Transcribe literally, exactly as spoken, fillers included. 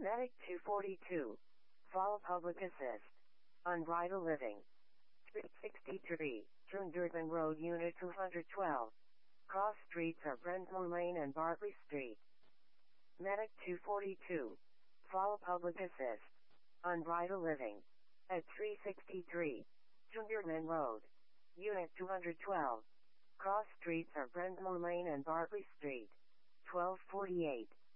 Medic two forty-two. Fall Public Assist. Unbridled Living. three sixty-three. Trundurban Road Unit two twelve. Cross streets are Brentmore Lane and Bartley Street. Medic two forty-two. Fall Public Assist. Unbridled Living. At three sixty-three. Trundurban Road. Unit two twelve. Cross streets are Brentmore Lane and Bartley Street. twelve forty-eight.